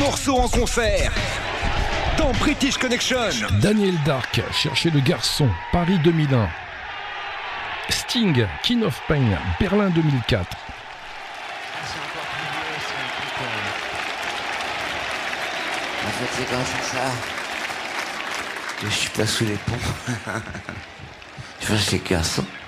morceaux en concert dans British Connection. Daniel Dark, Chercher le garçon, Paris 2001. Sting, King of Pain, Berlin 2004. En fait, c'est grâce à ça que je suis pas sous les ponts. Je cherche les garçons.